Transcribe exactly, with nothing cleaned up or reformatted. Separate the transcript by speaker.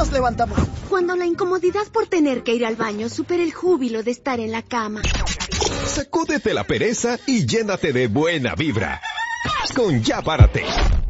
Speaker 1: nos levantamos.
Speaker 2: Cuando la incomodidad por tener que ir al baño supera el júbilo de estar en la cama.
Speaker 3: Sacúdete la pereza y llénate de buena vibra. Con Ya Párate.